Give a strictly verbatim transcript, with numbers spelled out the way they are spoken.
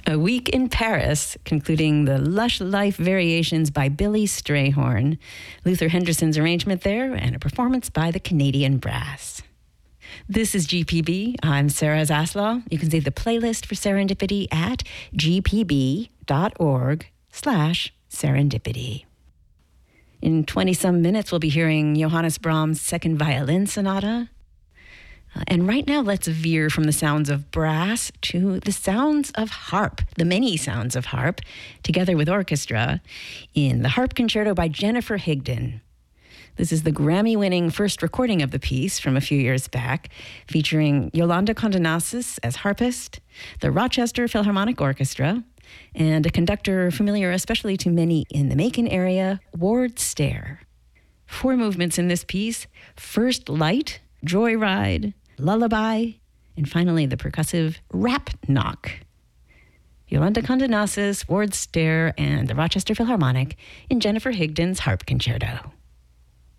A Week in Paris, concluding the Lush Life Variations by Billy Strayhorn. Luther Henderson's arrangement there, and a performance by the Canadian Brass. This is G P B. I'm Sarah Zaslaw. You can see the playlist for Serendipity at gpb.org slash serendipity. In twenty-some minutes, we'll be hearing Johannes Brahms' Second Violin Sonata. Uh, and right now, let's veer from the sounds of brass to the sounds of harp, the many sounds of harp, together with orchestra, in the Harp Concerto by Jennifer Higdon. This is the Grammy-winning first recording of the piece from a few years back, featuring Yolanda Condenasis as harpist, the Rochester Philharmonic Orchestra, and a conductor familiar especially to many in the Macon area, Ward Stair. Four movements in this piece: First Light, Joyride, Lullaby, and finally the percussive Rap Knock. Yolanda Condenasis, Ward Stair, and the Rochester Philharmonic in Jennifer Higdon's Harp Concerto.